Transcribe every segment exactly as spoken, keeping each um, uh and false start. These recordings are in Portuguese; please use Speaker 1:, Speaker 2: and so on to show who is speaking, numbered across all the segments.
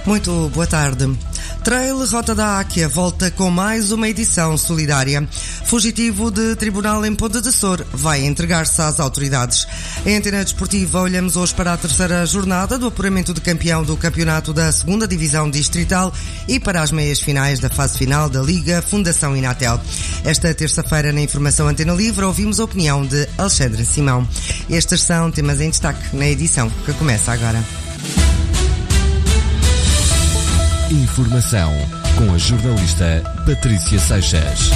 Speaker 1: Muito boa tarde. Trail Rota da Áquia volta com mais uma edição solidária. Fugitivo de tribunal em Ponte de Açor vai entregar-se às autoridades. Em Antena Desportiva olhamos hoje para a terceira jornada do apuramento de campeão do campeonato da segunda Divisão Distrital e para as meias finais da fase final da Liga Fundação Inatel. Esta terça-feira na Informação Antena Livre ouvimos a opinião de Alexandre Simão. Estes são temas em destaque na edição que começa agora.
Speaker 2: Informação com a jornalista Patrícia Seixas.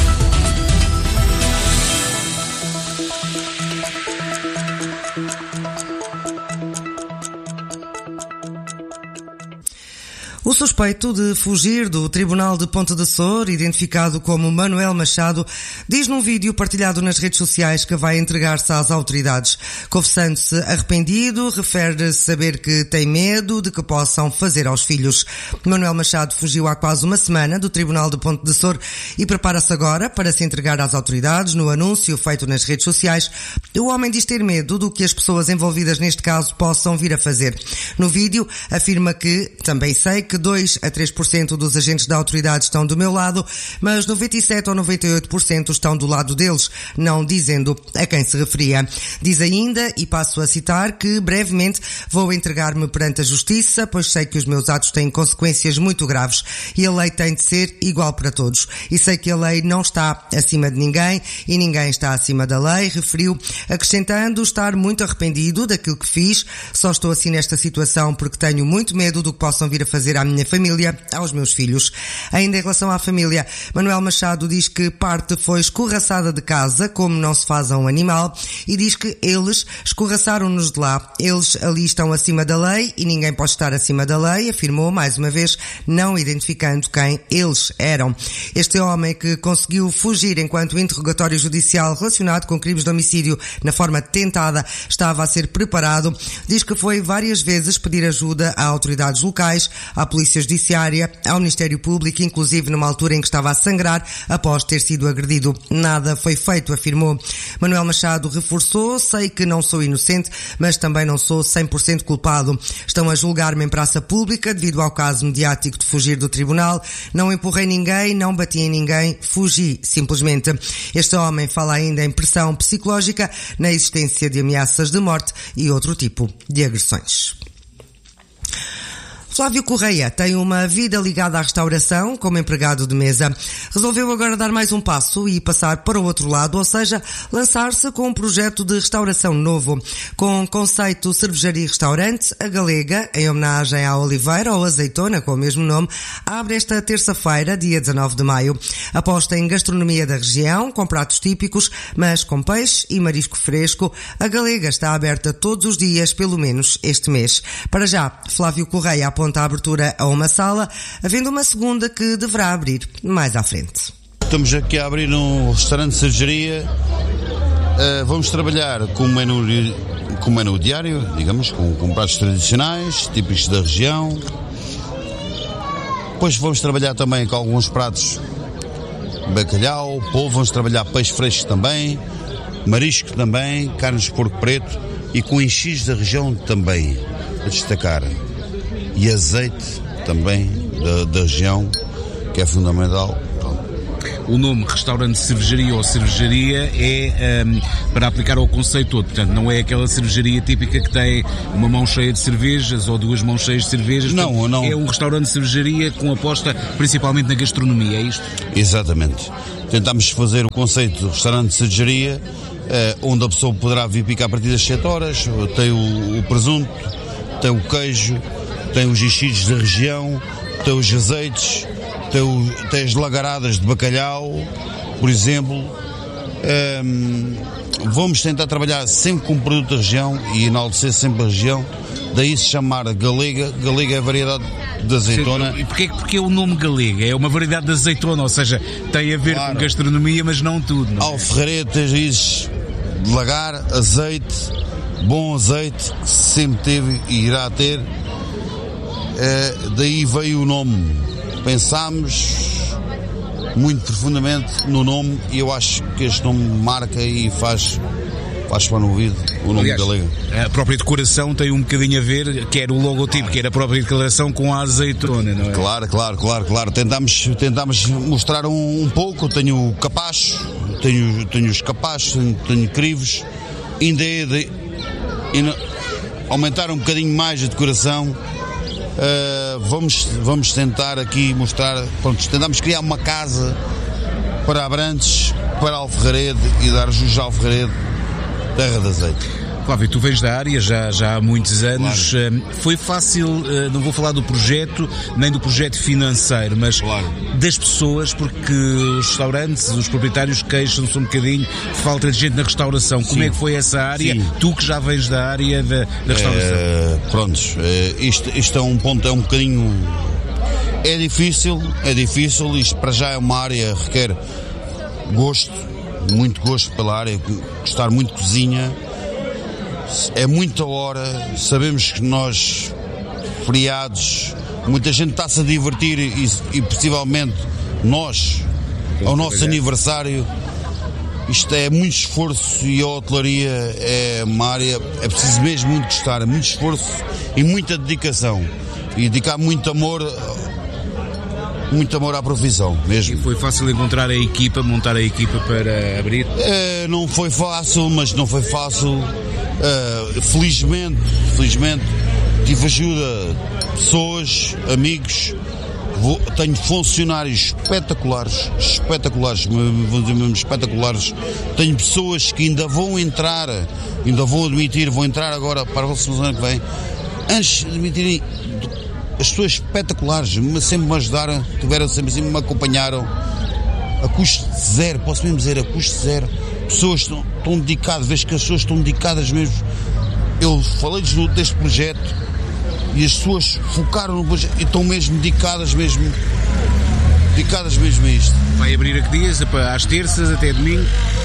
Speaker 1: O suspeito de fugir do Tribunal de Ponte de Açor, identificado como Manuel Machado, diz num vídeo partilhado nas redes sociais que vai entregar-se às autoridades. Confessando-se arrependido, refere saber que tem medo de que possam fazer aos filhos. Manuel Machado fugiu há quase uma semana do Tribunal de Ponte de Açor e prepara-se agora para se entregar às autoridades. No anúncio feito nas redes sociais, o homem diz ter medo do que as pessoas envolvidas neste caso possam vir a fazer. No vídeo, afirma que também sei que dois a três por cento dos agentes da autoridade estão do meu lado, mas noventa e sete ou noventa e oito por cento estão do lado deles, não dizendo a quem se referia. Diz ainda, e passo a citar, que brevemente vou entregar-me perante a justiça, pois sei que os meus atos têm consequências muito graves e a lei tem de ser igual para todos. E sei que a lei não está acima de ninguém e ninguém está acima da lei, referiu, acrescentando estar muito arrependido daquilo que fiz. Só estou assim nesta situação porque tenho muito medo do que possam vir a fazer à minha família, aos meus filhos. Ainda em relação à família, Manuel Machado diz que parte foi escorraçada de casa, como não se faz a um animal, e diz que eles escorraçaram-nos de lá. Eles ali estão acima da lei e ninguém pode estar acima da lei, afirmou mais uma vez, não identificando quem eles eram. Este homem que conseguiu fugir enquanto o interrogatório judicial relacionado com crimes de homicídio na forma tentada estava a ser preparado, diz que foi várias vezes pedir ajuda a autoridades locais, à Polícia Judiciária, ao Ministério Público, inclusive numa altura em que estava a sangrar após ter sido agredido. Nada foi feito, afirmou. Manuel Machado reforçou, sei que não sou inocente, mas também não sou cem por cento culpado. Estão a julgar-me em praça pública devido ao caso mediático de fugir do tribunal. Não empurrei ninguém, não bati em ninguém, fugi, simplesmente. Este homem fala ainda em pressão psicológica, na existência de ameaças de morte e outro tipo de agressões. Flávio Correia tem uma vida ligada à restauração como empregado de mesa. Resolveu agora dar mais um passo e passar para o outro lado, ou seja, lançar-se com um projeto de restauração novo. Com conceito cervejaria e restaurante, a Galega, em homenagem à Oliveira ou Azeitona, com o mesmo nome, abre esta terça-feira, dia dezanove de maio. Aposta em gastronomia da região, com pratos típicos, mas com peixe e marisco fresco. A Galega está aberta todos os dias, pelo menos este mês. Para já, Flávio Correia aponta a abertura a uma sala, havendo uma segunda que deverá abrir mais à frente.
Speaker 3: Estamos aqui a abrir um restaurante de cervejaria. Uh, vamos trabalhar com um menu, com um menu diário, digamos, com, com pratos tradicionais, típicos da região. Depois vamos trabalhar também com alguns pratos bacalhau, polvo, vamos trabalhar peixe fresco também, marisco também, carnes de porco preto e com enchidos da região também, a destacar. E azeite também da, da região, que é fundamental.
Speaker 4: O nome restaurante de cervejaria ou cervejaria é um, para aplicar ao conceito todo, portanto não é aquela cervejaria típica que tem uma mão cheia de cervejas ou duas mãos cheias de cervejas.
Speaker 3: Não,
Speaker 4: portanto,
Speaker 3: não.
Speaker 4: É um restaurante de cervejaria com aposta principalmente na gastronomia, é isto?
Speaker 3: Exatamente. Tentamos fazer o conceito de restaurante de cervejaria, eh, onde a pessoa poderá vir picar a partir das sete horas, tem o, o presunto, tem o queijo, tem os enchidos da região, tem os azeites, tem, o, tem as lagaradas de bacalhau, por exemplo. Um, vamos tentar trabalhar sempre com o produto da região e enaltecer sempre a região, daí se chamar Galega. Galega é a variedade de azeitona.
Speaker 4: E porquê, porquê o nome Galega? É uma variedade de azeitona, ou seja, tem a ver claro. Com gastronomia, mas não tudo. Não é?
Speaker 3: Alferreira tens raízes de lagar, azeite, bom azeite, que sempre teve e irá ter. Uh, daí veio o nome. Pensámos muito profundamente no nome e eu acho que este nome marca e faz faz para no ouvido o nome
Speaker 4: Aliás,
Speaker 3: Galega.
Speaker 4: A própria decoração tem um bocadinho a ver, quer o logotipo, quer a própria declaração com a azeitona, não é?
Speaker 3: Claro, claro, claro, claro. Tentámos, tentámos mostrar um, um pouco. Tenho o capacho, tenho, tenho os capachos, tenho, tenho crivos. Ainda é de ainda aumentar um bocadinho mais a decoração. Uh, vamos, vamos tentar aqui mostrar, pronto, tentamos criar uma casa para Abrantes, para Alferrarede e dar jus a Alferrarede, terra de azeite.
Speaker 4: Flávio, tu vens da área já, já há muitos anos. Claro. Foi fácil, não vou falar do projeto, nem do projeto financeiro, mas claro, das pessoas, porque os restaurantes, os proprietários queixam-se um bocadinho de falta de gente na restauração. Como Sim. é que foi essa área? Sim. Tu que já vens da área da, da restauração.
Speaker 3: É, prontos, é, isto, isto é um ponto, é um bocadinho... É difícil, é difícil, isto para já é uma área que requer gosto, muito gosto pela área, gostar muito de cozinha. É muita hora, sabemos que nós, feriados, muita gente está-se a divertir e, e possivelmente nós, ao nosso aniversário, isto é muito esforço e a hotelaria é uma área, é preciso mesmo muito gostar, é muito esforço e muita dedicação e dedicar muito amor, muito amor à profissão mesmo.
Speaker 4: E foi fácil encontrar a equipa, montar a equipa para abrir?
Speaker 3: É, não foi fácil, mas não foi fácil. Uh, felizmente, felizmente tive ajuda de pessoas, amigos, vou, tenho funcionários espetaculares, espetaculares, vou dizer mesmo espetaculares. Tenho pessoas que ainda vão entrar, ainda vão admitir, vão entrar agora para a semana que vem, antes de admitirem, as pessoas espetaculares, sempre me ajudaram, tiveram sempre, sempre me acompanharam, a custo zero, posso mesmo dizer, a custo zero. Pessoas estão, estão dedicadas, vejo que as pessoas estão dedicadas mesmo. Eu falei-lhes deste projeto e as pessoas focaram no projeto e estão mesmo dedicadas mesmo, dedicadas mesmo a isto.
Speaker 4: Vai abrir a que dias? Às terças até domingo?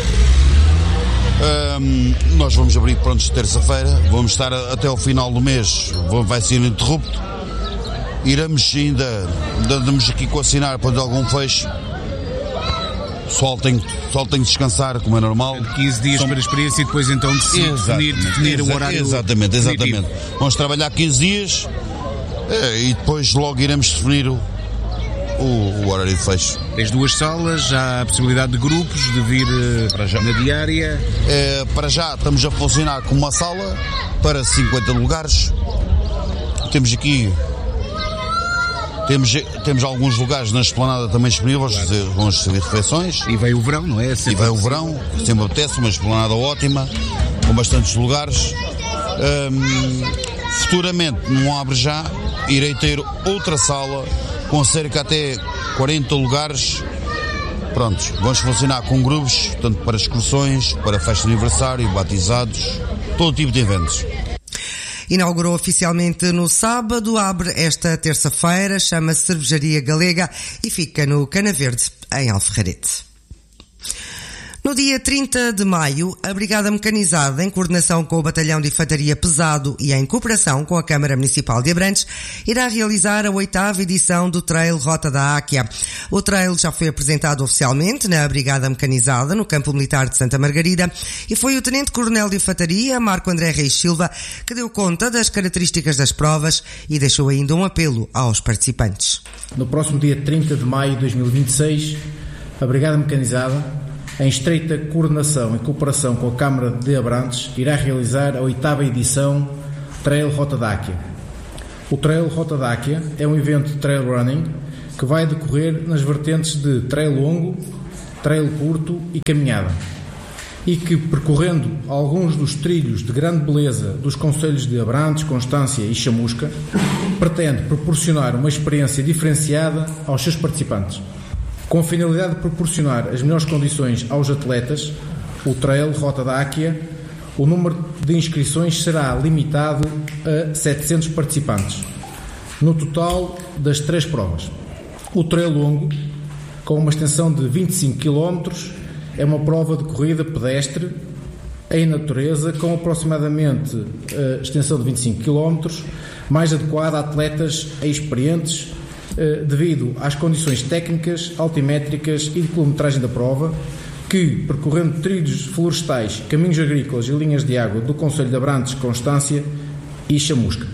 Speaker 3: Um, nós vamos abrir prontos de terça-feira, vamos estar a, até ao final do mês, vai ser ininterrupto. Iremos ainda, andamos aqui com assinar para algum fecho. O pessoal tem, o pessoal tem de descansar, como é normal.
Speaker 4: quinze dias São... para a experiência e depois então decidir definir, definir o horário.
Speaker 3: Exatamente, exatamente. Vamos trabalhar quinze dias e depois logo iremos definir o, o, o horário de fecho.
Speaker 4: Tens duas salas, já há a possibilidade de grupos, de vir para já. Na diária?
Speaker 3: É, para já estamos a funcionar com uma sala para cinquenta lugares. Temos aqui... Temos, temos alguns lugares na esplanada também disponíveis, claro. Vamos servir refeições.
Speaker 4: E veio o verão, não é?
Speaker 3: Sempre e veio o verão, sempre apetece, uma esplanada ótima, com bastantes lugares. Um, futuramente, não abre já, irei ter outra sala com cerca até quarenta lugares. Prontos, vamos funcionar com grupos, tanto para excursões, para festa de aniversário, batizados, todo tipo de eventos.
Speaker 1: Inaugurou oficialmente no sábado, abre esta terça-feira, chama-se Cervejaria Galega e fica no Cana Verde, em Alferrarede. No dia trinta de maio, a Brigada Mecanizada, em coordenação com o Batalhão de Infantaria Pesado e em cooperação com a Câmara Municipal de Abrantes, irá realizar a oitava edição do Trail Rota da Áquia. O trail já foi apresentado oficialmente na Brigada Mecanizada, no Campo Militar de Santa Margarida, e foi o Tenente-Coronel de Infantaria, Marco André Reis Silva, que deu conta das características das provas e deixou ainda um apelo aos participantes.
Speaker 5: No próximo dia trinta de maio de dois mil e vinte e seis, a Brigada Mecanizada, em estreita coordenação e cooperação com a Câmara de Abrantes, irá realizar a oitava edição Trail Rota da Áquia. O Trail Rota da Áquia é um evento de trail running que vai decorrer nas vertentes de trail longo, trail curto e caminhada, e que, percorrendo alguns dos trilhos de grande beleza dos concelhos de Abrantes, Constância e Chamusca, pretende proporcionar uma experiência diferenciada aos seus participantes. Com a finalidade de proporcionar as melhores condições aos atletas, o Trail Rota da Áquia, o número de inscrições será limitado a setecentos participantes, no total das três provas. O Trail Longo, com uma extensão de vinte e cinco quilómetros, é uma prova de corrida pedestre em natureza, com aproximadamente a extensão de vinte e cinco quilómetros, mais adequada a atletas experientes, devido às condições técnicas, altimétricas e de quilometragem da prova, que, percorrendo trilhos florestais, caminhos agrícolas e linhas de água do concelho de Abrantes, Constância e Chamusca.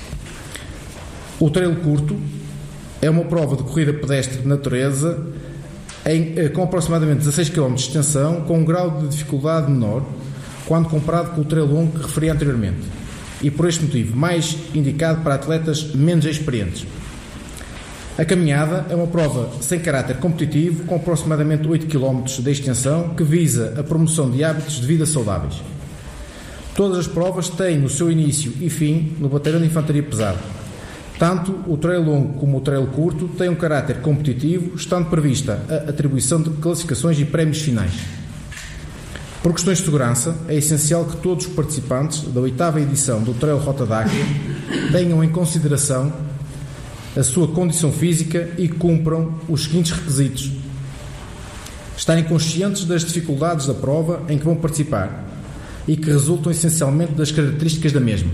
Speaker 5: O trail curto é uma prova de corrida pedestre de natureza em, com aproximadamente dezasseis quilómetros de extensão, com um grau de dificuldade menor quando comparado com o trail longo que referi anteriormente, e por este motivo mais indicado para atletas menos experientes. A caminhada é uma prova sem caráter competitivo, com aproximadamente oito quilómetros de extensão, que visa a promoção de hábitos de vida saudáveis. Todas as provas têm o seu início e fim no batalhão de infantaria pesada. Tanto o trail longo como o trail curto têm um caráter competitivo, estando prevista a atribuição de classificações e prémios finais. Por questões de segurança, é essencial que todos os participantes da oitava edição do Trail Rota d'Águia tenham em consideração a sua condição física e cumpram os seguintes requisitos: estarem conscientes das dificuldades da prova em que vão participar e que resultam essencialmente das características da mesma.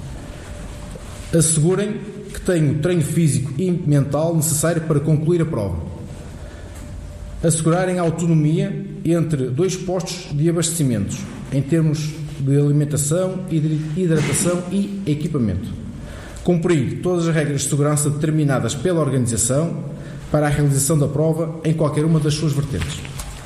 Speaker 5: Assegurem que têm o treino físico e mental necessário para concluir a prova. Assegurarem a autonomia entre dois postos de abastecimentos, em termos de alimentação, hidratação e equipamento. Cumprir todas as regras de segurança determinadas pela organização para a realização da prova em qualquer uma das suas vertentes.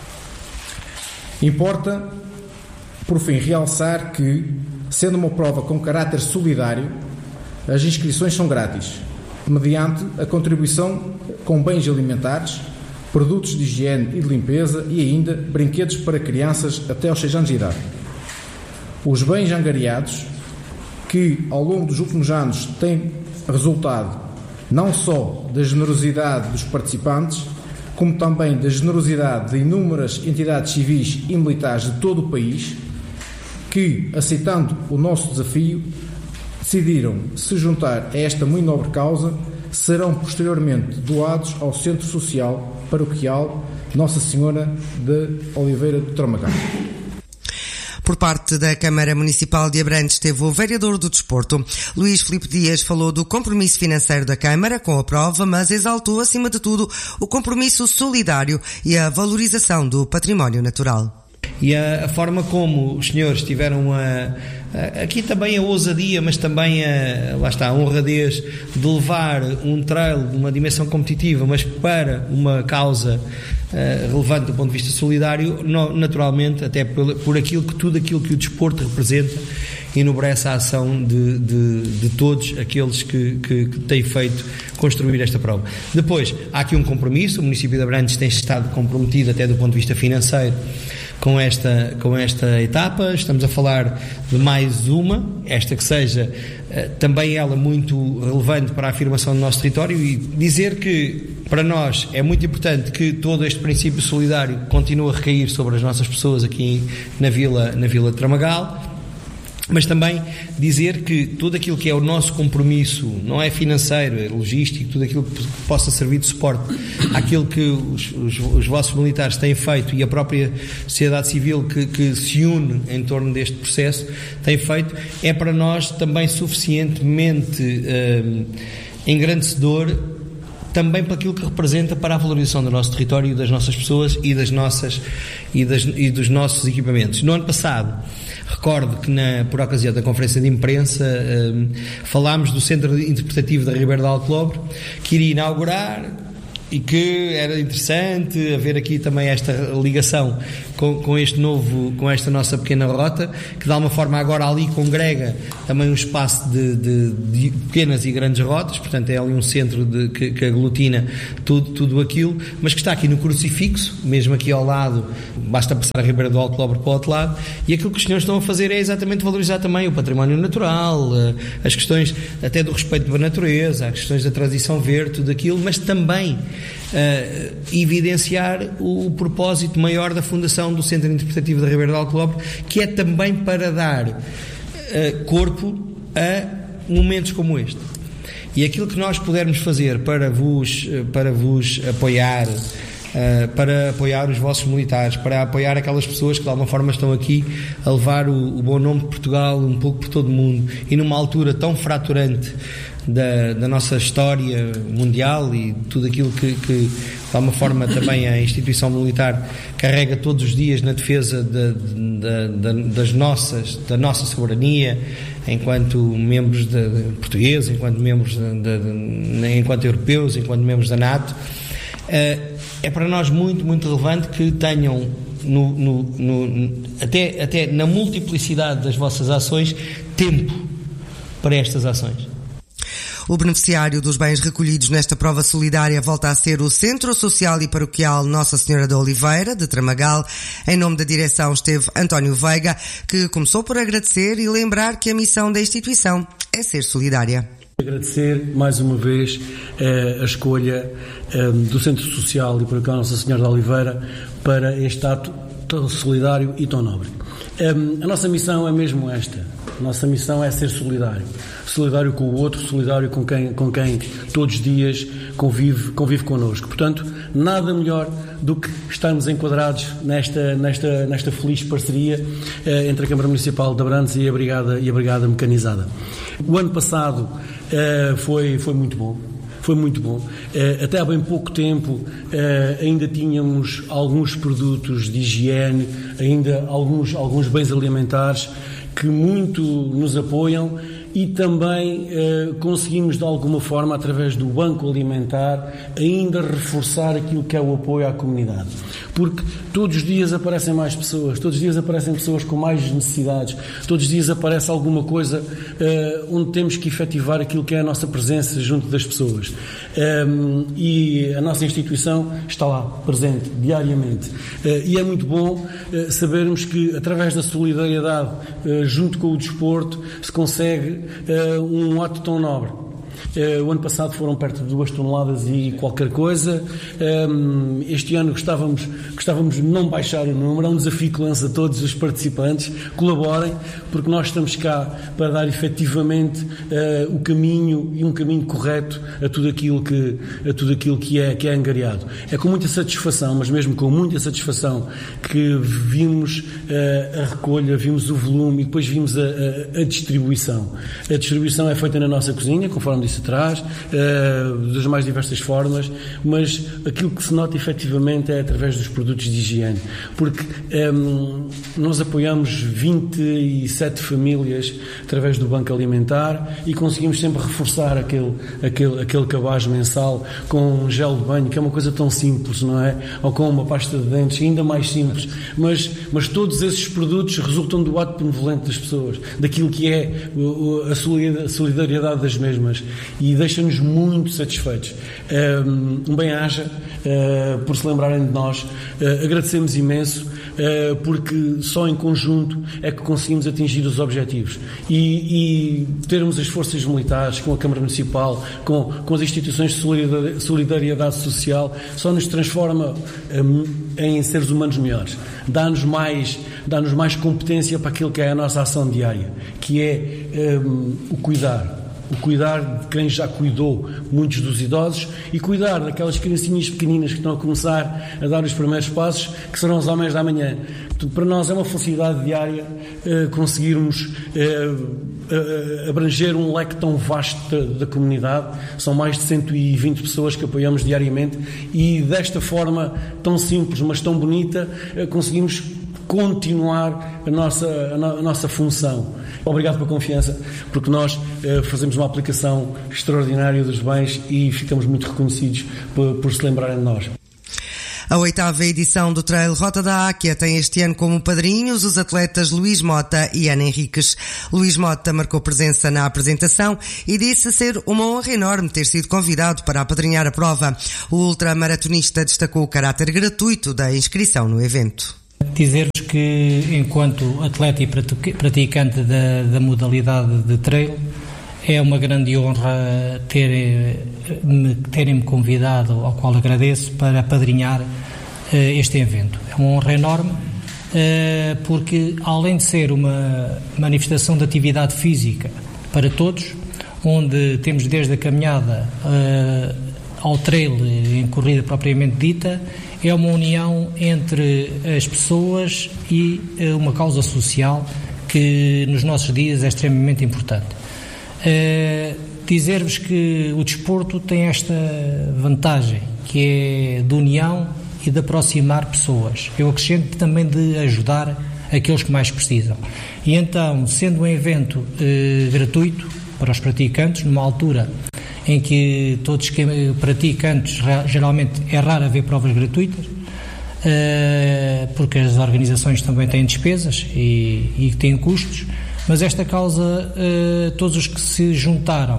Speaker 5: Importa, por fim, realçar que, sendo uma prova com caráter solidário, as inscrições são grátis, mediante a contribuição com bens alimentares, produtos de higiene e de limpeza e ainda brinquedos para crianças até aos seis anos de idade. Os bens angariados, que ao longo dos últimos anos têm resultado não só da generosidade dos participantes, como também da generosidade de inúmeras entidades civis e militares de todo o país, que, aceitando o nosso desafio, decidiram se juntar a esta muito nobre causa, serão posteriormente doados ao Centro Social Paroquial Nossa Senhora de Oliveira do Tramagão.
Speaker 1: Por parte da Câmara Municipal de Abrantes esteve o vereador do Desporto. Luís Filipe Dias falou do compromisso financeiro da Câmara com a prova, mas exaltou, acima de tudo, o compromisso solidário e a valorização do património natural.
Speaker 6: E a, a forma como os senhores tiveram a, a, aqui também a ousadia, mas também a, lá está, a honradez de levar um trail de uma dimensão competitiva, mas para uma causa uh, relevante do ponto de vista solidário, no, naturalmente, até por, por aquilo que tudo aquilo que o desporto representa, enobrece a ação de, de, de todos aqueles que, que, que têm feito construir esta prova. Depois, há aqui um compromisso, o município de Abrantes tem estado comprometido até do ponto de vista financeiro com esta, com esta etapa. Estamos a falar de mais uma, esta que seja uh, também ela muito relevante para a afirmação do nosso território, e dizer que para nós é muito importante que todo este princípio solidário continue a recair sobre as nossas pessoas aqui na Vila, na Vila de Tramagal. Mas também dizer que tudo aquilo que é o nosso compromisso, não é financeiro, é logístico, tudo aquilo que possa servir de suporte àquilo que os, os, os vossos militares têm feito e a própria sociedade civil que, que se une em torno deste processo tem feito, é para nós também suficientemente hum, engrandecedor, também para aquilo que representa para a valorização do nosso território, das nossas pessoas e, das nossas, e, das, e dos nossos equipamentos. No ano passado, recordo que na, por ocasião da conferência de imprensa um, falámos do Centro Interpretativo da Ribeira de Alcolobre, que iria inaugurar e que era interessante haver aqui também esta ligação com, com este novo, com esta nossa pequena rota, que de alguma forma agora ali congrega também um espaço de, de, de pequenas e grandes rotas, portanto é ali um centro de, que, que aglutina tudo, tudo aquilo, mas que está aqui no crucifixo, mesmo aqui ao lado, basta passar a Ribeira do Alcolobre para o outro lado, e aquilo que os senhores estão a fazer é exatamente valorizar também o património natural, as questões até do respeito pela natureza, as questões da transição verde, tudo aquilo, mas também Uh, evidenciar o, o propósito maior da fundação do Centro Interpretativo da Ribeira de Alcolobre, que é também para dar uh, corpo a momentos como este. E aquilo que nós pudermos fazer para vos, para vos apoiar, uh, para apoiar os vossos militares, para apoiar aquelas pessoas que de alguma forma estão aqui a levar o, o bom nome de Portugal um pouco por todo o mundo, e numa altura tão fraturante da, da nossa história mundial e tudo aquilo que, que de alguma forma também a instituição militar carrega todos os dias na defesa de, de, de, das nossas, da nossa soberania enquanto membros de, de, portugueses, enquanto membros de, de, de, enquanto europeus, enquanto membros da NATO. Uh, é para nós muito, muito relevante que tenham no, no, no, até, até na multiplicidade das vossas ações tempo para estas ações.
Speaker 1: O beneficiário dos bens recolhidos nesta prova solidária volta a ser o Centro Social e Paroquial Nossa Senhora da Oliveira, de Tramagal. Em nome da direção esteve António Veiga, que começou por agradecer e lembrar que a missão da instituição é ser solidária.
Speaker 7: Agradecer mais uma vez eh, a escolha eh, do Centro Social e Paroquial Nossa Senhora da Oliveira para este ato tão solidário e tão nobre. Eh, a nossa missão é mesmo esta. A nossa missão é ser solidário. Solidário com o outro, solidário com quem, com quem todos os dias convive, convive connosco. Portanto, nada melhor do que estarmos enquadrados nesta, nesta, nesta feliz parceria eh, entre a Câmara Municipal de Abrantes e a Brigada, e a Brigada Mecanizada. O ano passado eh, foi, foi muito bom. Foi muito bom. Uh, até há bem pouco tempo uh, ainda tínhamos alguns produtos de higiene, ainda alguns, alguns bens alimentares que muito nos apoiam e também uh, conseguimos de alguma forma, através do Banco Alimentar, ainda reforçar aquilo que é o apoio à comunidade. Porque todos os dias aparecem mais pessoas, todos os dias aparecem pessoas com mais necessidades, todos os dias aparece alguma coisa uh, onde temos que efetivar aquilo que é a nossa presença junto das pessoas. Um, e a nossa instituição está lá, presente, diariamente. Uh, e é muito bom uh, sabermos que, através da solidariedade, uh, junto com o desporto, se consegue uh, um ato tão nobre. Uh, o ano passado foram perto de duas toneladas e qualquer coisa. Um, este ano gostávamos, gostávamos de não baixar o número. É um desafio que lança a todos os participantes. Colaborem, porque nós estamos cá para dar efetivamente uh, o caminho e um caminho correto a tudo aquilo que, a tudo aquilo que, é, que é angariado. É com muita satisfação, mas mesmo com muita satisfação, que vimos uh, a recolha, vimos o volume e depois vimos a, a, a distribuição. A distribuição é feita na nossa cozinha, conforme disse atrás, uh, das mais diversas formas, mas aquilo que se nota efetivamente é através dos produtos de higiene, porque um, nós apoiamos vinte e sete famílias através do Banco Alimentar e conseguimos sempre reforçar aquele, aquele, aquele cabaz mensal com um gel de banho, que é uma coisa tão simples, não é? Ou com uma pasta de dentes ainda mais simples, mas, mas todos esses produtos resultam do ato benevolente das pessoas, daquilo que é a solidariedade das mesmas. E deixa-nos muito satisfeitos. Um bem-aja uh, por se lembrarem de nós. Uh, agradecemos imenso, uh, porque só em conjunto é que conseguimos atingir os objetivos. E, e termos as forças militares, com a Câmara Municipal, com, com as instituições de solidariedade social, só nos transforma um, em seres humanos melhores. Dá-nos mais, dá-nos mais competência para aquilo que é a nossa ação diária, que é um, o cuidar. O cuidar de quem já cuidou, muitos dos idosos, e cuidar daquelas criancinhas pequeninas que estão a começar a dar os primeiros passos, que serão os homens da manhã. Portanto, para nós é uma felicidade diária eh, conseguirmos eh, eh, abranger um leque tão vasto da, da comunidade. São mais de cento e vinte pessoas que apoiamos diariamente e desta forma tão simples, mas tão bonita, eh, conseguimos continuar a nossa, a, no, a nossa função. Obrigado pela confiança, porque nós eh, fazemos uma aplicação extraordinária dos bens e ficamos muito reconhecidos por, por se lembrarem de nós.
Speaker 1: A oitava edição do Trail Rota da Áquia tem este ano como padrinhos os atletas Luís Mota e Ana Henriques. Luís Mota marcou presença na apresentação e disse ser uma honra enorme ter sido convidado para apadrinhar a prova. O ultramaratonista destacou o caráter gratuito da inscrição no evento.
Speaker 8: Dizer-vos que, enquanto atleta e praticante da, da modalidade de trail, é uma grande honra ter, me, terem-me convidado, ao qual agradeço, para apadrinhar uh, este evento. É uma honra enorme, uh, porque além de ser uma manifestação de atividade física para todos, onde temos desde a caminhada uh, ao trail em corrida propriamente dita, é uma união entre as pessoas e uma causa social que nos nossos dias é extremamente importante. dizer-vos que o desporto tem esta vantagem, que é de união e de aproximar pessoas. Eu acrescento também de ajudar aqueles que mais precisam. E então, sendo um evento eh, gratuito para os praticantes, numa altura em que todos que praticantes, geralmente é raro haver provas gratuitas, eh, porque as organizações também têm despesas e, e têm custos, mas esta causa, eh, todos os que se juntaram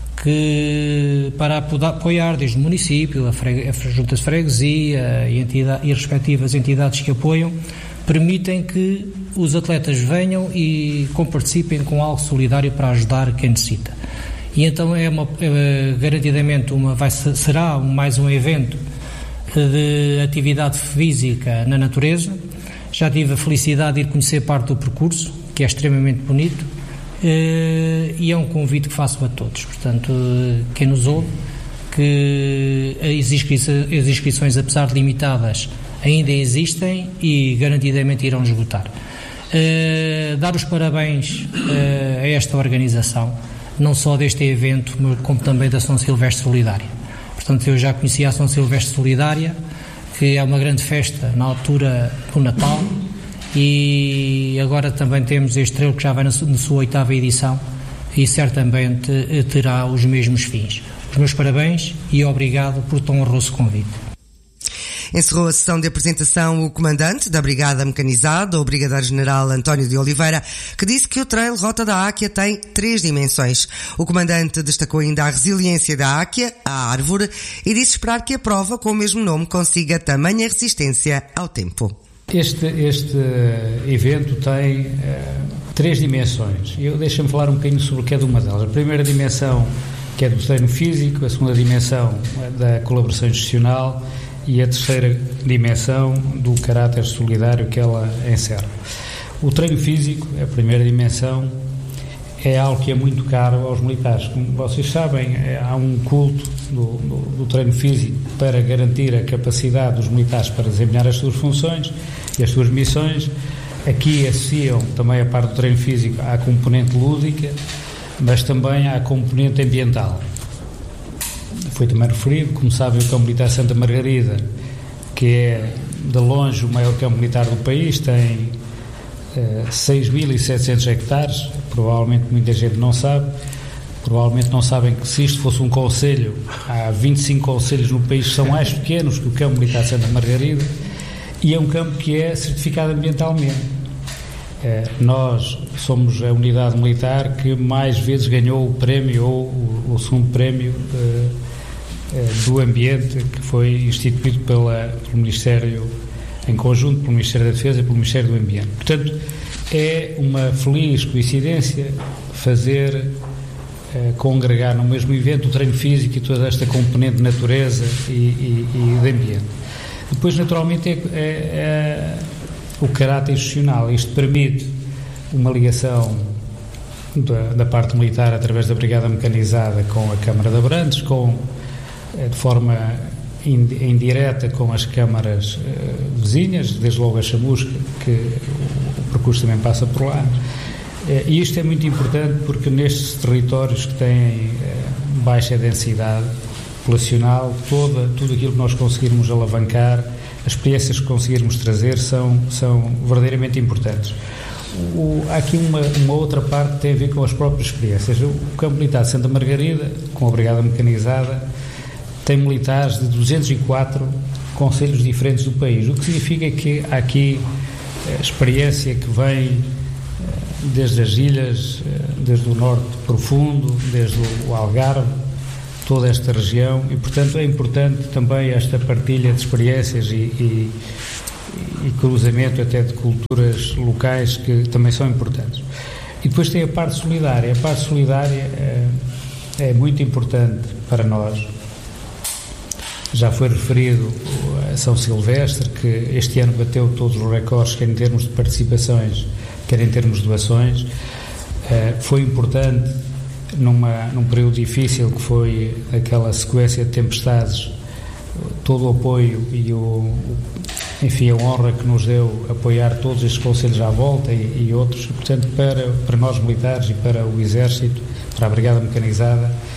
Speaker 8: que, para apoiar desde o município, a, freg- a junta de freguesia e, entidade, e as respectivas entidades que apoiam, permitem que os atletas venham e comparticipem com algo solidário para ajudar quem necessita. E então é, uma, é garantidamente uma, vai, será mais um evento de atividade física na natureza. Já tive a felicidade de ir conhecer parte do percurso, que é extremamente bonito, e é um convite que faço a todos. Portanto, quem nos ouve, que as inscrições, as inscrições, apesar de limitadas, ainda existem e garantidamente irão esgotar. Uh, dar os parabéns uh, a esta organização, não só deste evento, mas como também da São Silvestre Solidária. Portanto, eu já conhecia a São Silvestre Solidária, que é uma grande festa na altura do Natal, e agora também temos este trail que já vai na sua, na sua oitava edição e certamente terá os mesmos fins. Os meus parabéns e obrigado por tão honroso convite.
Speaker 1: Encerrou a sessão de apresentação o comandante da Brigada Mecanizada, o Brigadeiro-General António de Oliveira, que disse que o trail Rota da Áquia tem três dimensões. O comandante destacou ainda a resiliência da áquia, a árvore, e disse esperar que a prova com o mesmo nome consiga tamanha resistência ao tempo.
Speaker 9: Este, este evento tem uh, três dimensões. Eu deixa-me falar um bocadinho sobre o que é de uma delas. A primeira dimensão, que é do treino físico, a segunda dimensão da colaboração institucional e a terceira dimensão do caráter solidário que ela encerra. O treino físico, a primeira dimensão, é algo que é muito caro aos militares. Como vocês sabem, há um culto do, do, do treino físico para garantir a capacidade dos militares para desempenhar as suas funções e as suas missões. Aqui associam também a parte do treino físico à componente lúdica, mas também à componente ambiental. Foi também referido, como sabem, o campo militar Santa Margarida, que é de longe o maior campo militar do país, tem eh, seis mil e setecentos hectares, provavelmente muita gente não sabe, provavelmente não sabem que se isto fosse um concelho, há vinte e cinco concelhos no país que são mais pequenos que o campo militar Santa Margarida, e é um campo que é certificado ambientalmente. Eh, nós somos a unidade militar que mais vezes ganhou o prémio, ou o, o segundo prémio eh, do ambiente, que foi instituído pela, pelo Ministério, em conjunto pelo Ministério da Defesa e pelo Ministério do Ambiente. Portanto, é uma feliz coincidência fazer, eh, congregar no mesmo evento o treino físico e toda esta componente de natureza e, e, e de ambiente. Depois, naturalmente, é, é, é o caráter institucional. Isto permite uma ligação da, da parte militar através da Brigada Mecanizada com a Câmara de Abrantes, com de forma indireta com as câmaras uh, vizinhas, desde logo a Chamusca, que o, o percurso também passa por lá. Uh, e isto é muito importante porque nestes territórios que têm uh, baixa densidade populacional, toda, tudo aquilo que nós conseguirmos alavancar, as experiências que conseguirmos trazer são, são verdadeiramente importantes. O, há aqui uma, uma outra parte que tem a ver com as próprias experiências. O campo militar de Santa Margarida, com a Brigada Mecanizada, tem militares de duzentos e quatro concelhos diferentes do país, o que significa que há aqui a experiência que vem desde as ilhas, desde o norte profundo, desde o Algarve, toda esta região, e portanto é importante também esta partilha de experiências e, e, e cruzamento até de culturas locais que também são importantes. E depois tem a parte solidária. A parte solidária é, é muito importante para nós. Já foi referido a São Silvestre, que este ano bateu todos os recordes, quer em termos de participações, quer em termos de doações. Uh, foi importante, numa, num período difícil, que foi aquela sequência de tempestades, todo o apoio e o, enfim, a honra que nos deu apoiar todos estes conselhos à volta e, e outros. Portanto, para, para nós militares e para o Exército, para a Brigada Mecanizada,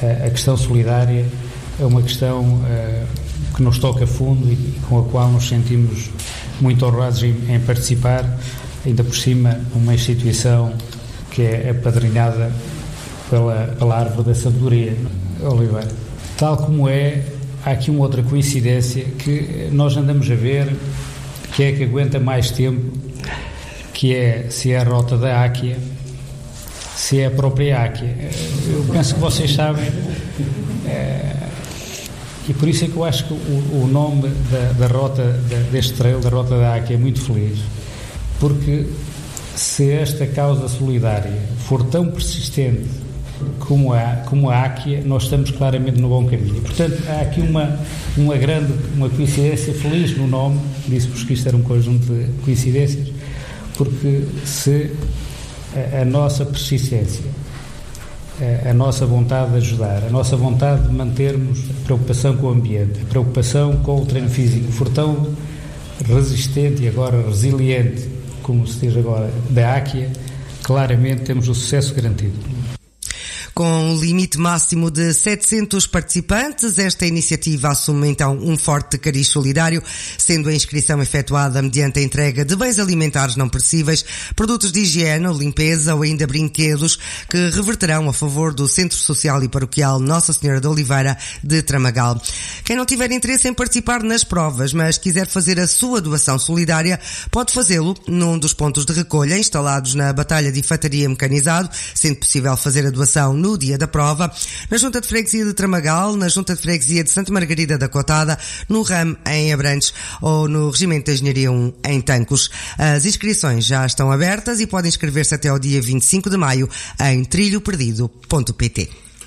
Speaker 9: a questão solidária é uma questão uh, que nos toca fundo e com a qual nos sentimos muito honrados em, em participar, ainda por cima uma instituição que é apadrinhada pela, pela árvore da sabedoria, Oliveira. Tal como é, há aqui uma outra coincidência que nós andamos a ver, que é que aguenta mais tempo, que é se é a rota da Áquia, se é a própria Áquia. Eu penso que vocês sabem, é, e por isso é que eu acho que o, o nome da, da rota, da, deste trail, da Rota da Áquia, é muito feliz, porque se esta causa solidária for tão persistente como a, como a Áquia, nós estamos claramente no bom caminho. Portanto, há aqui uma, uma grande uma coincidência feliz no nome, disse-vos que isto era um conjunto de coincidências, porque se a, a nossa persistência, a, a nossa vontade de ajudar, a nossa vontade de mantermos a preocupação com o ambiente, a preocupação com o treino físico for tão resistente e agora resiliente, como se diz agora, da Áquia, claramente temos o sucesso garantido.
Speaker 1: Com um limite máximo de setecentos participantes, esta iniciativa assume então um forte cariz solidário, sendo a inscrição efetuada mediante a entrega de bens alimentares não perecíveis, produtos de higiene, limpeza ou ainda brinquedos que reverterão a favor do Centro Social e Paroquial Nossa Senhora de Oliveira de Tramagal. Quem não tiver interesse em participar nas provas, mas quiser fazer a sua doação solidária, pode fazê-lo num dos pontos de recolha instalados na Batalha de Infantaria Mecanizado, sendo possível fazer a doação no dia da prova, na Junta de Freguesia de Tramagal, na Junta de Freguesia de Santa Margarida da Cotada, no RAM em Abrantes ou no Regimento de Engenharia um em Tancos. As inscrições já estão abertas e podem inscrever-se até ao dia vinte e cinco de maio em trilho perdido ponto pt.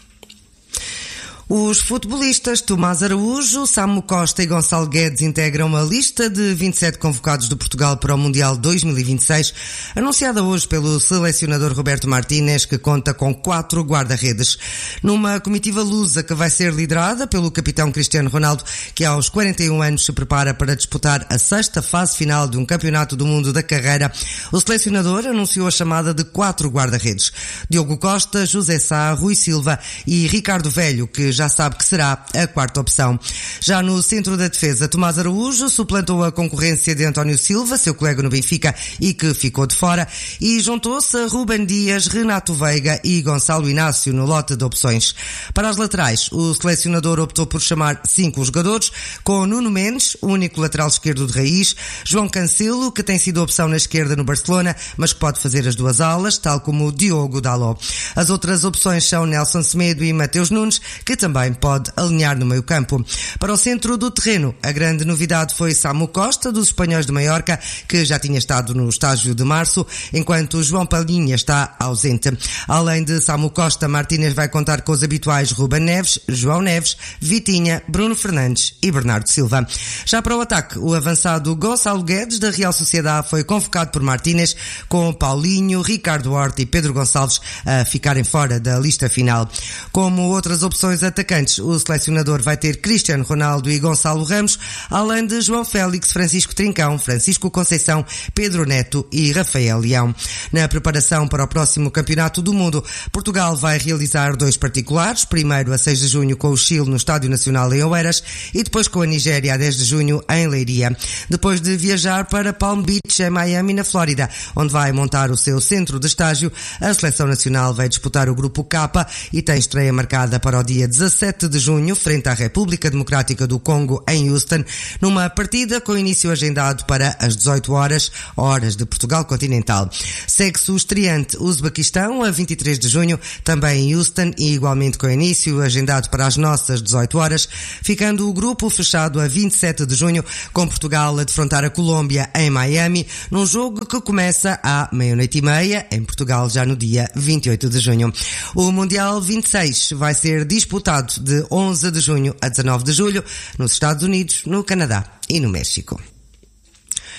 Speaker 1: Os futebolistas Tomás Araújo, Samu Costa e Gonçalo Guedes integram a lista de vinte e sete convocados de Portugal para o Mundial dois mil e vinte e seis, anunciada hoje pelo selecionador Roberto Martínez, que conta com quatro guarda-redes. Numa comitiva lusa que vai ser liderada pelo capitão Cristiano Ronaldo, que aos quarenta e um anos se prepara para disputar a sexta fase final de um campeonato do mundo da carreira, o selecionador anunciou a chamada de quatro guarda-redes: Diogo Costa, José Sá, Rui Silva e Ricardo Velho, que já sabe que será a quarta opção. Já no centro da defesa, Tomás Araújo suplantou a concorrência de António Silva, seu colega no Benfica e que ficou de fora, e juntou-se a Ruben Dias, Renato Veiga e Gonçalo Inácio no lote de opções. Para as laterais, o selecionador optou por chamar cinco jogadores, com Nuno Mendes, único lateral esquerdo de raiz, João Cancelo, que tem sido opção na esquerda no Barcelona, mas que pode fazer as duas alas, tal como Diogo Dalot. As outras opções são Nelson Semedo e Mateus Nunes, que também pode alinhar no meio-campo. Para o centro do terreno, a grande novidade foi Samu Costa, dos Espanhóis de Maiorca, que já tinha estado no estágio de março, enquanto João Palhinha está ausente. Além de Samu Costa, Martínez vai contar com os habituais Ruben Neves, João Neves, Vitinha, Bruno Fernandes e Bernardo Silva. Já para o ataque, o avançado Gonçalo Guedes, da Real Sociedade, foi convocado por Martínez, com Paulinho, Ricardo Horta e Pedro Gonçalves a ficarem fora da lista final. Como outras opções atacantes, o selecionador vai ter Cristiano Ronaldo e Gonçalo Ramos, além de João Félix, Francisco Trincão, Francisco Conceição, Pedro Neto e Rafael Leão. Na preparação para o próximo Campeonato do Mundo, Portugal vai realizar dois particulares, primeiro a seis de junho com o Chile no Estádio Nacional em Oeiras e depois com a Nigéria a dez de junho em Leiria. Depois de viajar para Palm Beach, em Miami, na Flórida, onde vai montar o seu centro de estágio, a Seleção Nacional vai disputar o Grupo K e tem estreia marcada para o dia dezassete de junho, frente à República Democrática do Congo, em Houston, numa partida com início agendado para as dezoito horas, horas de Portugal continental. Segue-se o estreante Uzbequistão, a vinte e três de junho, também em Houston, e igualmente com início agendado para as nossas dezoito horas, ficando o grupo fechado a vinte e sete de junho, com Portugal a defrontar a Colômbia em Miami, num jogo que começa à meia-noite e meia, em Portugal já no dia vinte e oito de junho. O Mundial vinte e seis vai ser disputado de onze de junho a dezanove de julho, nos Estados Unidos, no Canadá e no México.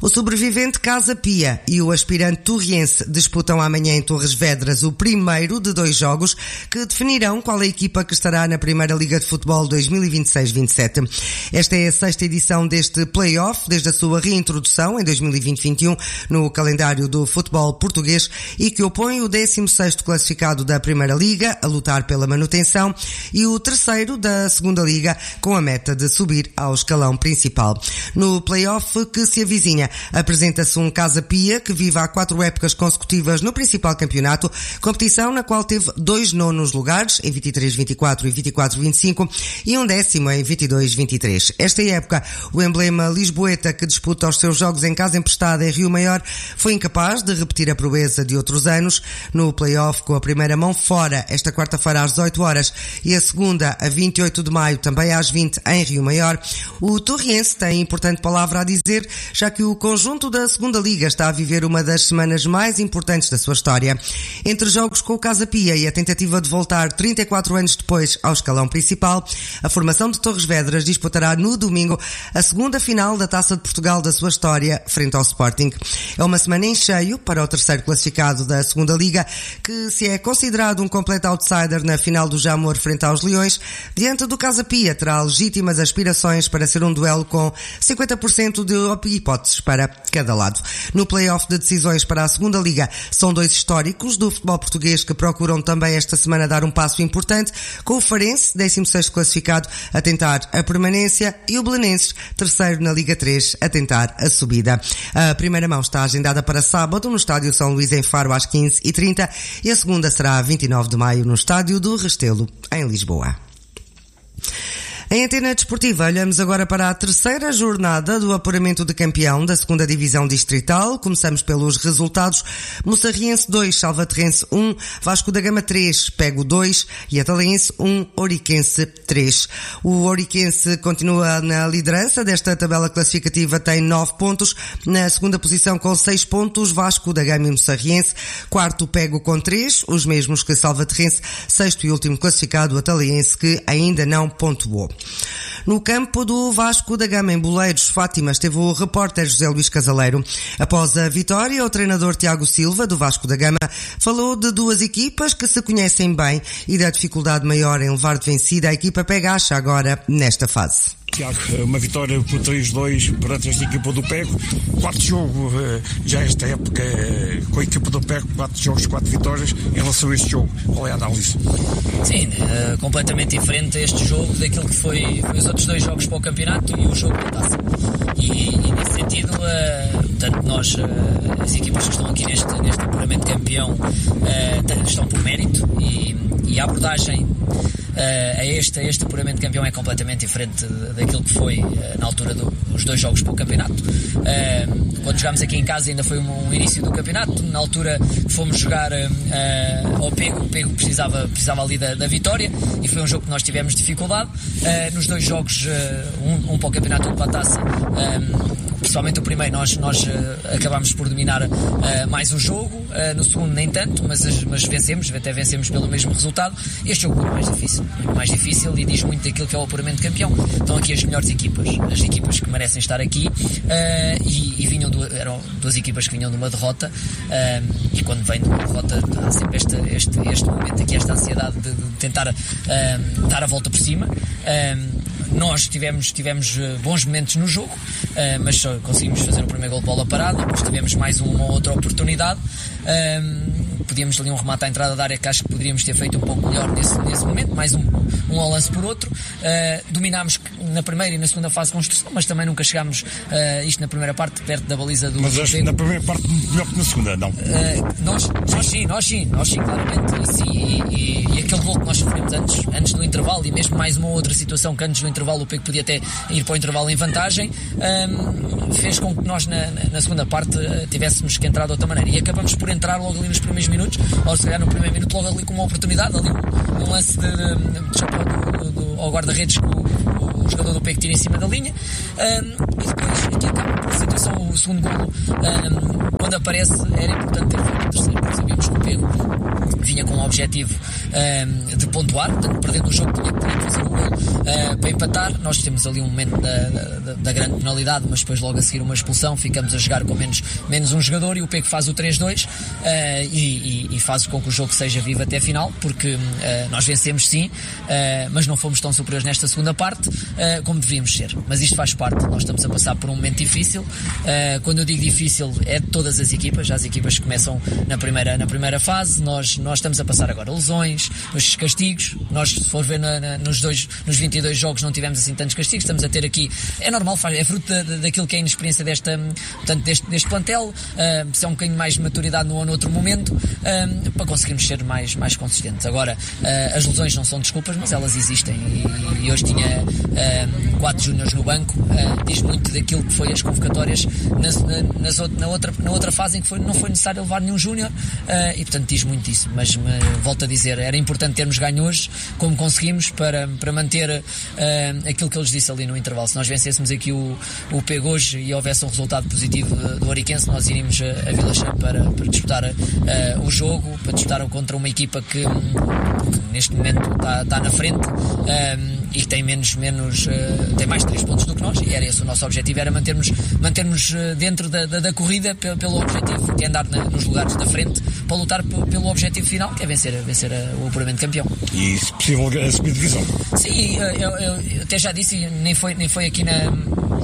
Speaker 1: O sobrevivente Casa Pia e o aspirante Torriense disputam amanhã em Torres Vedras o primeiro de dois jogos que definirão qual é a equipa que estará na Primeira Liga de Futebol dois mil e vinte e seis vinte e sete. Esta é a sexta edição deste play-off, desde a sua reintrodução em dois mil e vinte e vinte e um no calendário do futebol português, e que opõe o décimo sexto classificado da Primeira Liga a lutar pela manutenção e o terceiro da Segunda Liga com a meta de subir ao escalão principal. No play-off que se avizinha, apresenta-se um Casa Pia que vive há quatro épocas consecutivas no principal campeonato, competição na qual teve dois nonos lugares, em vinte e três vinte e quatro e vinte e quatro vinte e cinco, e um décimo em vinte e dois vinte e três. Esta época, o emblema lisboeta, que disputa os seus jogos em casa emprestada em Rio Maior, foi incapaz de repetir a proeza de outros anos. No play-off, com a primeira mão fora, esta quarta-feira às dezoito horas, e a segunda a vinte e oito de maio, também às vinte, em Rio Maior, o Torriense tem importante palavra a dizer, já que o conjunto da Segunda Liga está a viver uma das semanas mais importantes da sua história. Entre jogos com o Casa Pia e a tentativa de voltar trinta e quatro anos depois ao escalão principal, a formação de Torres Vedras disputará no domingo a segunda final da Taça de Portugal da sua história, frente ao Sporting. É uma semana em cheio para o terceiro classificado da Segunda Liga, que se é considerado um completo outsider na final do Jamor frente aos Leões, diante do Casa Pia terá legítimas aspirações para ser um duelo com cinquenta por cento de hipóteses para cada lado. No play-off de decisões para a Segunda Liga, são dois históricos do futebol português que procuram também esta semana dar um passo importante, com o Farense, décimo sexto classificado, a tentar a permanência, e o Belenenses, terceiro na Liga três, a tentar a subida. A primeira mão está agendada para sábado no Estádio São Luís, em Faro, às quinze e trinta, e a segunda será a vinte e nove de maio no Estádio do Restelo, em Lisboa. Em Antena Desportiva, olhamos agora para a terceira jornada do apuramento de campeão da segunda Divisão Distrital. Começamos pelos resultados. Moçarriense dois, Salvaterrense um, Vasco da Gama três, Pego dois e Atalense um, Ouriquense três. O Ouriquense continua na liderança desta tabela classificativa, tem nove pontos. Na segunda posição, com seis pontos, Vasco da Gama e Moçarriense. Quarto, Pego com três, os mesmos que Salvaterrense. Sexto e último classificado, Atalense, que ainda não pontuou. No campo do Vasco da Gama, em Boleiros, Fátima, esteve o repórter José Luís Casaleiro. Após a vitória, o treinador Tiago Silva, do Vasco da Gama, falou de duas equipas que se conhecem bem e da dificuldade maior em levar de vencida a equipa Pegacha agora nesta fase.
Speaker 10: Tiago, uma vitória por três dois perante esta equipa do Pego. Quarto jogo, já esta época, com a equipa do Pego, quatro jogos, quatro vitórias. Em relação a este jogo, qual é a análise?
Speaker 11: Sim, uh, completamente diferente este jogo daquilo que foi, foi os outros dois jogos para o campeonato e o jogo da taça. E, e nesse sentido, uh, tanto nós, uh, as equipas que estão aqui neste, neste apuramento de campeão, uh, estão por mérito, e, e a abordagem Uh, a este, a este apuramento de campeão é completamente diferente daquilo que foi uh, na altura do, dos dois jogos para o campeonato. Uh, quando jogámos aqui em casa ainda foi um, um início do campeonato. Na altura fomos jogar uh, ao Pego, o Pego precisava, precisava ali da, da vitória, e foi um jogo que nós tivemos dificuldade. Uh, nos dois jogos, uh, um, um para o campeonato e um para a taça, uh, principalmente o primeiro, nós, nós uh, acabámos por dominar uh, mais o jogo, uh, no segundo nem tanto, mas, mas vencemos, até vencemos pelo mesmo resultado. Este jogo foi mais difícil. Muito mais difícil, e diz muito daquilo que é o apuramento de campeão. Estão aqui as melhores equipas, as equipas que merecem estar aqui, uh, e, e vinham do, eram duas equipas que vinham de uma derrota, uh, e quando vem de uma derrota há sempre este, este, este momento aqui, esta ansiedade de, de tentar uh, dar a volta por cima. Uh, nós tivemos, tivemos bons momentos no jogo, uh, mas só conseguimos fazer o primeiro gol de bola parada, depois tivemos mais uma ou outra oportunidade. Uh, podíamos ali um remate à entrada da área que acho que poderíamos ter feito um pouco melhor nesse, nesse momento, mais um, um ao lance por outro. Uh, dominámos na primeira e na segunda fase de construção, mas também nunca chegámos, uh, isto na primeira parte, perto da baliza do...
Speaker 10: Mas acho que na primeira parte melhor que na segunda, não? Uh,
Speaker 11: nós, nós sim, nós sim, nós sim, claramente. Sim, e, e, e aquele gol que nós sofremos antes, antes do intervalo, e mesmo mais uma outra situação que antes do intervalo o Pego podia até ir para o intervalo em vantagem, um, fez com que nós na, na segunda parte uh, tivéssemos que entrar de outra maneira, e acabamos por entrar logo ali nos primeiros minutos, ou se calhar no primeiro minuto logo ali com uma oportunidade, ali um, um lance de, de, de chapéu do, do, ao guarda-redes que o, o jogador do Pego tira em cima da linha, um, e depois aqui acaba por situação, o segundo golo, um, quando aparece era importante ter feito o terceiro, porque sabíamos que o Pego vinha com o objetivo um, de pontuar, portanto perdendo o jogo tinha, tinha que fazer um golo uh, para empatar. Nós temos ali um momento da, da, da grande penalidade, mas depois logo a seguir uma expulsão, ficamos a jogar com menos, menos um jogador, e o Pego faz o três dois uh, e, e, e faz com que o jogo seja vivo até a final, porque uh, nós vencemos sim, uh, mas não fomos tão superiores nesta segunda parte uh, como devíamos ser. Mas isto faz parte, nós estamos a passar por um momento difícil. Uh, quando eu digo difícil, é de todas as equipas, já as equipas que começam na primeira, na primeira fase. Nós, nós estamos a passar agora lesões, os castigos. Nós, se for ver na, na, nos, dois, nos vinte e dois jogos, não tivemos assim tantos castigos. Estamos a ter aqui, é normal, faz, é fruto da, daquilo que é a inexperiência desta, portanto, deste, deste plantel. Uh, se é um bocadinho mais de maturidade num ou noutro momento, uh, para conseguirmos ser mais, mais consistentes. Agora, uh, as lesões não são desculpas, mas elas existem, e, e hoje tinha uh, quatro júniores no banco. Uh, diz muito daquilo que foi as convocatórias na, na, nas, na, outra, na outra fase em que foi, não foi necessário levar nenhum júnior, uh, e portanto diz muito isso. Mas me, volto a dizer, era importante termos ganho hoje, como conseguimos, para, para manter uh, aquilo que eu lhes disse ali no intervalo. Se nós vencêssemos aqui o, o Pego hoje e houvesse um resultado positivo do Oriquense, nós iríamos a, a Vila Chã para, para disputar uh, o jogo, para disputar contra uma equipa que, que neste momento está, está na frente, um, e tem menos, menos uh, tem mais três pontos do que nós, e era esse o nosso objetivo, era mantermos, mantermos uh, dentro da, da, da corrida pelo, pelo objetivo, que é andar na, nos lugares da frente para lutar p- pelo objetivo final, que é vencer, vencer uh, o apuramento campeão.
Speaker 10: E, se possível, a subir divisão.
Speaker 11: Sim, eu, eu, eu até já disse, nem foi, nem foi aqui na,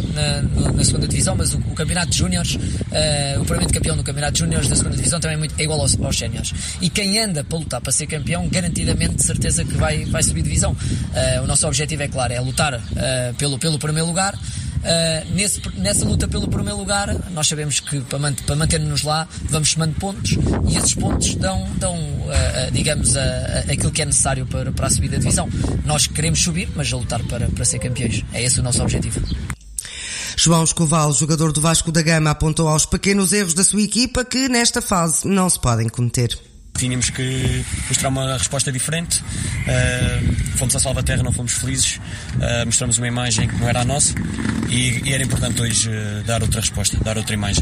Speaker 11: na, na segunda divisão, mas o, o campeonato de júniores, uh, o apuramento campeão no campeonato de júniores da segunda divisão também é, muito, é igual aos, aos séniores. E quem anda para lutar para ser campeão, garantidamente, de certeza que vai, vai subir divisão. Uh, o nosso objetivo é claro, é lutar uh, pelo, pelo primeiro lugar. Uh, nesse, nessa luta pelo primeiro lugar, nós sabemos que para, man- para manter-nos lá vamos somando pontos, e esses pontos dão, dão uh, uh, digamos, uh, uh, aquilo que é necessário para, para a subida da divisão. Nós queremos subir, mas a lutar para, para ser campeões. É esse o nosso objetivo.
Speaker 1: João Escoval, jogador do Vasco da Gama, apontou aos pequenos erros da sua equipa que nesta fase não se podem cometer.
Speaker 12: Tínhamos que mostrar uma resposta diferente. Uh, fomos a Salvaterra, não fomos felizes. Uh, mostramos uma imagem que não era a nossa, e, e era importante hoje uh, dar outra resposta, dar outra imagem.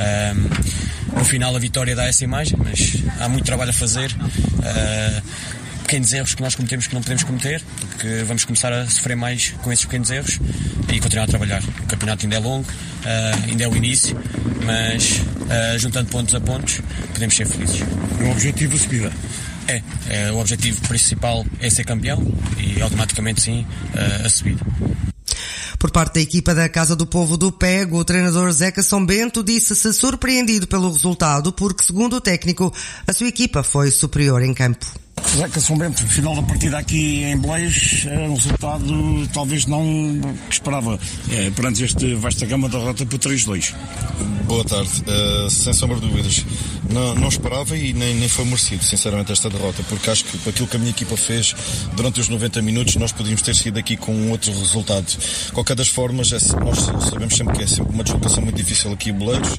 Speaker 12: Uh, no final a vitória dá essa imagem, mas há muito trabalho a fazer. Uh, pequenos erros que nós cometemos que não podemos cometer, porque vamos começar a sofrer mais com esses pequenos erros e continuar a trabalhar. O campeonato ainda é longo, uh, ainda é o início, mas uh, juntando pontos a pontos podemos ser felizes.
Speaker 10: O objetivo é subir.
Speaker 12: É, é, o objetivo principal é ser campeão, e automaticamente sim, uh, a subida.
Speaker 1: Por parte da equipa da Casa do Povo do Pego, o treinador Zeca São Bento disse-se surpreendido pelo resultado, porque, segundo o técnico, a sua equipa foi superior em campo.
Speaker 10: Zeca São Bento, final da partida aqui em Beleiros, é um resultado talvez não que esperava, é, perante este Vasta Gama, derrota por três dois.
Speaker 13: Boa tarde, uh, sem sombra de dúvidas, não, não esperava e nem, nem foi merecido, sinceramente, esta derrota, porque acho que aquilo que a minha equipa fez durante os noventa minutos nós podíamos ter sido aqui com um outro resultado. De qualquer das formas, é, nós sabemos sempre que é sempre uma deslocação muito difícil aqui em Beleiros,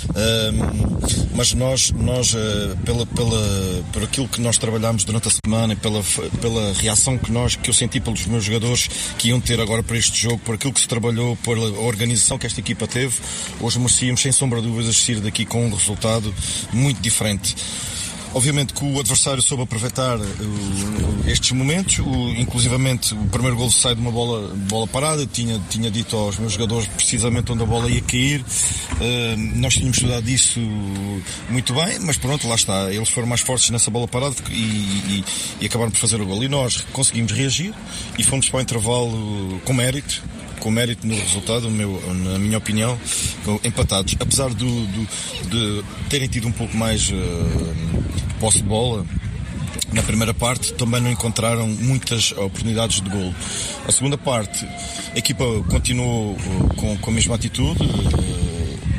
Speaker 13: uh, mas nós, nós uh, pela, pela, por aquilo que nós trabalhámos durante a semana e pela, pela reação que nós, que eu senti pelos meus jogadores que iam ter agora para este jogo, por aquilo que se trabalhou, pela organização que esta equipa teve, hoje merecíamos sem sombra de dúvidas sair daqui com um resultado muito diferente. Obviamente que o adversário soube aproveitar uh, estes momentos, uh, inclusivamente o primeiro golo sai de uma bola, bola parada. Tinha, tinha dito aos meus jogadores precisamente onde a bola ia cair. Uh, nós tínhamos estudado isso muito bem, mas pronto, lá está. Eles foram mais fortes nessa bola parada e, e, e acabaram por fazer o golo. E nós conseguimos reagir e fomos para o intervalo com mérito. com mérito no resultado, meu, na minha opinião, empatados. Apesar do, do, de terem tido um pouco mais uh, posse de bola na primeira parte, também não encontraram muitas oportunidades de golo. A segunda parte, a equipa continuou uh, com, com a mesma atitude, uh,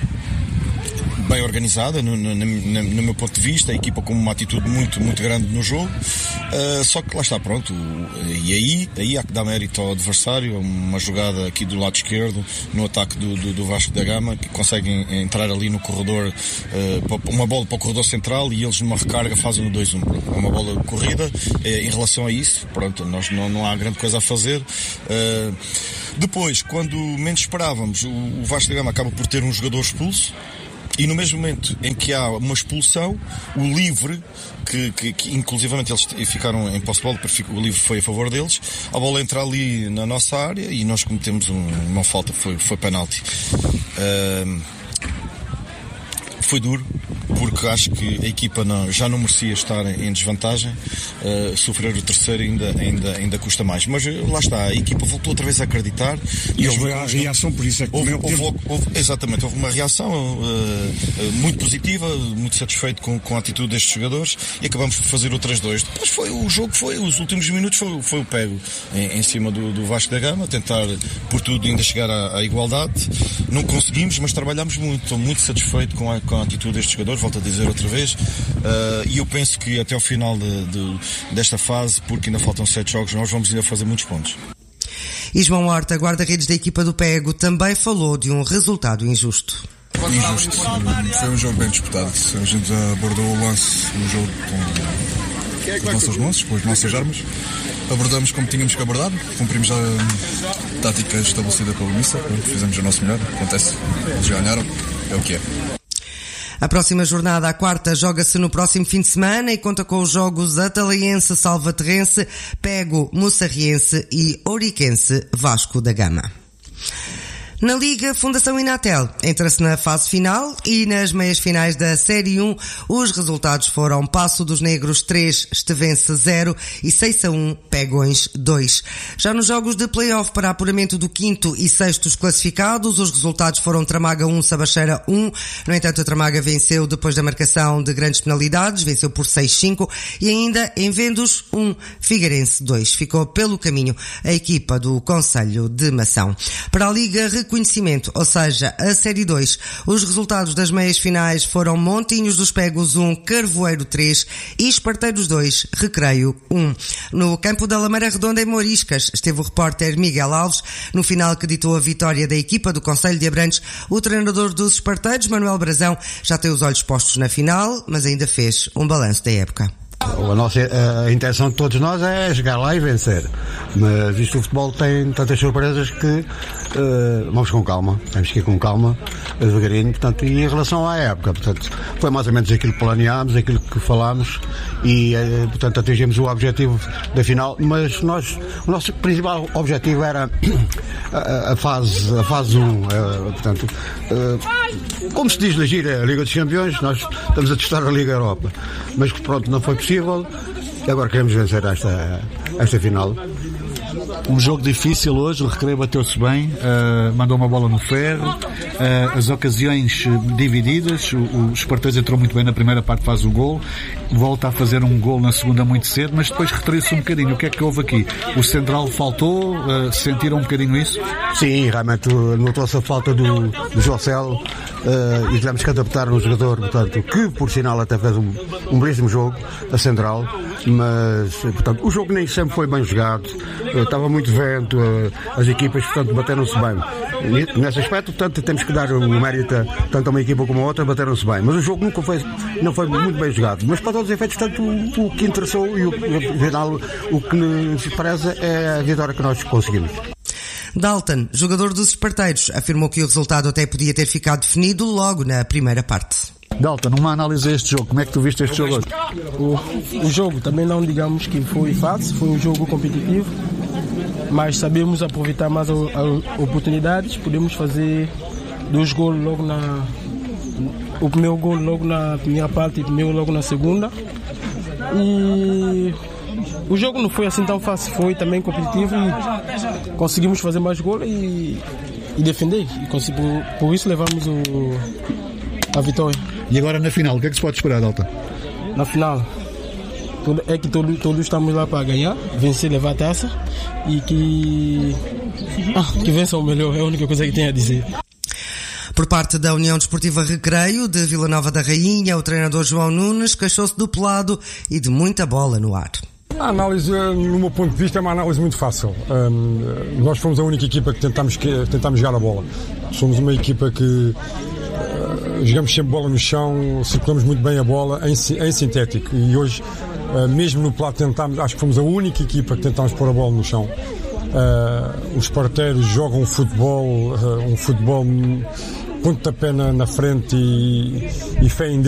Speaker 13: bem organizada, no, no, no, no meu ponto de vista, a equipa com uma atitude muito, muito grande no jogo, uh, só que lá está, pronto, e aí, aí há que dar mérito ao adversário, uma jogada aqui do lado esquerdo, no ataque do, do, do Vasco da Gama, que conseguem entrar ali no corredor, uh, uma bola para o corredor central, e eles numa recarga fazem o dois um, é uma bola corrida, uh, em relação a isso, pronto, nós não, não há grande coisa a fazer. Uh, depois, quando menos esperávamos, o, o Vasco da Gama acaba por ter um jogador expulso. e no mesmo momento em que há uma expulsão, o livre, que, que, que inclusivamente eles ficaram em posse de bola, porque o livre foi a favor deles, a bola entra ali na nossa área e nós cometemos um, uma falta, foi, foi penalti. Uh, foi duro, porque acho que a equipa não, já não merecia estar em desvantagem. Uh, sofrer o terceiro ainda, ainda, ainda custa mais. Mas lá está, a equipa voltou outra vez a acreditar.
Speaker 10: E houve a reação, por isso é que
Speaker 13: houve, houve, houve, houve, exatamente, houve uma reação uh, uh, muito positiva, muito satisfeito com, com a atitude destes jogadores, e acabamos por fazer o três dois. Depois foi o jogo, foi os últimos minutos, foi, foi o pego em, em cima do, do Vasco da Gama, tentar por tudo ainda chegar à, à igualdade. Não conseguimos, mas trabalhámos muito. Estou muito satisfeito com a, com a atitude destes jogadores, volto a dizer outra vez, uh, e eu penso que até ao final de, de, desta fase, porque ainda faltam sete jogos, nós vamos ainda fazer muitos pontos.
Speaker 1: E João Horta, guarda-redes da equipa do Pego, também falou de um resultado injusto.
Speaker 14: Injusto. Foi um jogo bem disputado. A gente abordou o lance no jogo com, com as nossas lances, com as nossas armas. Abordamos como tínhamos que abordar, cumprimos a tática estabelecida pelo Missa, fizemos o nosso melhor, acontece, eles ganharam, é o que é.
Speaker 1: A próxima jornada, a quarta, joga-se no próximo fim de semana e conta com os jogos Atalaense, Salvaterrense, Pego, Mussarriense e Ouriquense, Vasco da Gama. Na Liga, Fundação Inatel entra-se na fase final e nas meias finais da Série um os resultados foram Passo dos Negros três, Estevense zero e seis a um, Pegões dois. Já nos jogos de play-off para apuramento do quinto e sextos classificados, os resultados foram Tramaga um, Sabacheira um. No entanto, a Tramaga venceu depois da marcação de grandes penalidades, venceu por seis a cinco, e ainda em Vendos um, Figueirense dois. Ficou pelo caminho a equipa do Concelho de Mação. Para a Liga Reconhecimento, ou seja, a Série dois, os resultados das meias finais foram Montinhos dos Pegos um, Carvoeiro três e Esparteiros dois, Recreio um. No campo da Lameira Redonda, em Mouriscas, esteve o repórter Miguel Alves. No final que ditou a vitória da equipa do Concelho de Abrantes, o treinador dos Esparteiros, Manuel Brazão, já tem os olhos postos na final, mas ainda fez um balanço da época.
Speaker 15: A nossa a intenção de todos nós é chegar lá e vencer, mas isto, o futebol tem tantas surpresas que uh, vamos com calma, temos que ir com calma, devagarinho, portanto, e em relação à época, portanto, foi mais ou menos aquilo que planeámos, aquilo que falámos e, uh, portanto, atingimos o objetivo da final, mas nós, o nosso principal objetivo era a, a fase a fase um, uh, portanto, uh, como se diz na gira, a Liga dos Campeões, nós estamos a testar a Liga Europa, mas pronto, não foi possível. Agora queremos vencer esta, esta final.
Speaker 16: Um jogo difícil hoje, o Recreio bateu-se bem, uh, mandou uma bola no ferro, uh, as ocasiões divididas, o, o Esparteiros entrou muito bem na primeira parte, faz o gol, volta a fazer um gol na segunda muito cedo, mas depois retraiu-se um bocadinho. O que é que houve aqui? O central faltou, uh, sentiram um bocadinho isso?
Speaker 15: Sim, realmente notou-se a falta do, do Jocel uh, e tivemos que adaptar um jogador, portanto, que por sinal até fez um, um belíssimo jogo, a central, mas portanto, o jogo nem sempre foi bem jogado, uh, estava muito vento, uh, as equipas, portanto, bateram-se bem. Nesse aspecto, portanto, temos que dar o mérito tanto a uma equipa como a outra, bateram-se bem, mas o jogo nunca foi, não foi muito bem jogado, mas para todos os efeitos, portanto, o, o que interessou e o, final, o que nos parece é a vitória que nós conseguimos.
Speaker 1: Dalton, jogador dos Esparteiros, afirmou que o resultado até podia ter ficado definido logo na primeira parte.
Speaker 16: Dalton, uma análise a este jogo, como é que tu viste este jogo hoje?
Speaker 17: O, o jogo também não digamos que foi fácil, foi um jogo competitivo, mas sabemos aproveitar mais as oportunidades, podemos fazer dois gols logo na... o primeiro gol logo na primeira parte e o primeiro logo na segunda. E o jogo não foi assim tão fácil, foi também competitivo e conseguimos fazer mais gols e, e defender. E consegui, por isso levamos o, a vitória.
Speaker 16: E agora na final, o que é que se pode esperar, Dalton?
Speaker 17: Na final, é que todos, todos estamos lá para ganhar, vencer, levar a taça e que, ah, que vença o melhor, é a única coisa que tenho a dizer.
Speaker 1: Por parte da União Desportiva Recreio de Vila Nova da Rainha, o treinador João Nunes queixou-se do pelado e de muita bola no ar.
Speaker 18: A análise, no meu ponto de vista, é uma análise muito fácil. Um, nós fomos a única equipa que tentámos, que tentámos jogar a bola. Somos uma equipa que uh, jogamos sempre bola no chão, circulamos muito bem a bola em, em sintético. E hoje, uh, mesmo no pelado, tentámos, acho que fomos a única equipa que tentámos pôr a bola no chão. Uh, os Esparteiros jogam um futebol, uh, um futebol pontapé na, na frente e, e fé em Deus.